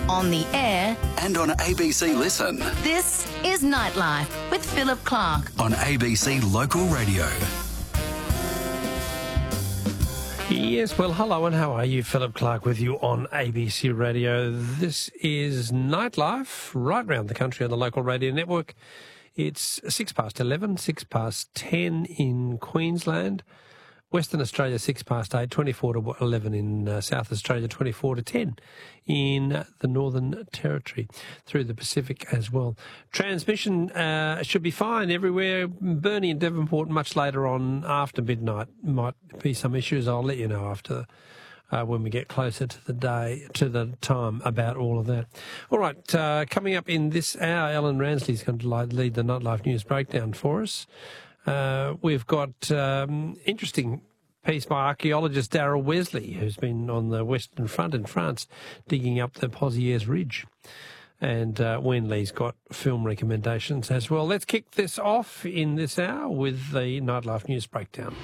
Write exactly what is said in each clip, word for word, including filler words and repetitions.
on the air and on A B C Listen. This is Nightlife with Philip Clark on A B C Local Radio. Yes, well, hello and how are you? Philip Clark with you on A B C Radio. This is Nightlife right round the country on the local radio network. It's six past eleven, six past ten in Queensland. Western Australia, six past eight, twenty-four to eleven in uh, South Australia, twenty-four to ten in the Northern Territory, through the Pacific as well. Transmission uh, should be fine everywhere. Burnie and Devonport much later on after midnight might be some issues. I'll let you know after uh, when we get closer to the day, to the time about all of that. All right, uh, coming up in this hour, Ellen Ransley is going to lead the Nightlife News Breakdown for us. Uh, we've got um, interesting piece by archaeologist Darryl Wesley, who's been on the Western Front in France, digging up the Pozieres Ridge. And uh, Wenley's got film recommendations as well. Let's kick this off in this hour with the Nightlife News Breakdown.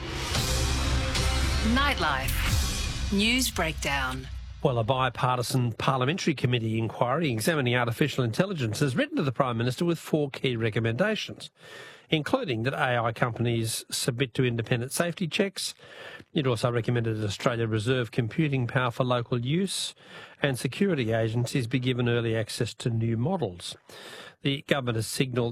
Nightlife News Breakdown. Well, a bipartisan parliamentary committee inquiry examining artificial intelligence has written to the Prime Minister with four key recommendations, including that A I companies submit to independent safety checks. It also recommended that Australia reserve computing power for local use and security agencies be given early access to new models. The government has signalled